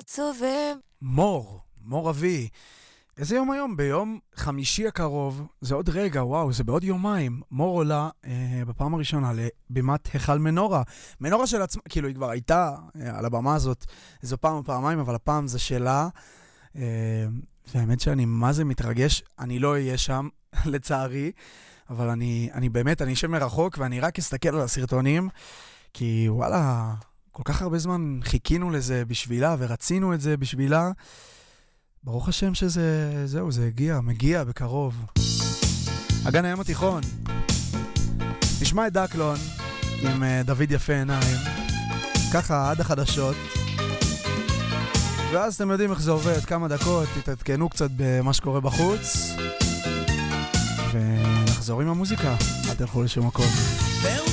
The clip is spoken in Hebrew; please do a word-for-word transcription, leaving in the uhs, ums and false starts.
עצובים. מור, מור אבי. איזה יום היום? ביום חמישי הקרוב, זה עוד רגע, וואו, זה בעוד יומיים. מור עולה אה, בפעם הראשונה לבימת היכל מנורה. מנורה של עצמה, כאילו היא כבר הייתה אה, על הבמה הזאת איזו פעם או פעמיים, אבל הפעם זה שלה. אה, והאמת שאני מה זה מתרגש, אני לא אהיה שם, לצערי, אבל אני, אני באמת, אני אשב מרחוק ואני רק אסתכל על הסרטונים, כי וואלה, כל כך הרבה זמן חיכינו לזה בשבילה ורצינו את זה בשבילה. ברוך השם שזה, זהו, זה הגיע, מגיע בקרוב. אגן הים התיכון. נשמע את דקלון עם דוד יפה עיניים. ככה עד החדשות. ואז אתם יודעים איך זה עובד, כמה דקות, תתעדכנו קצת במה שקורה בחוץ. ונחזור עם המוזיקה, אל תלכו לשום מקום.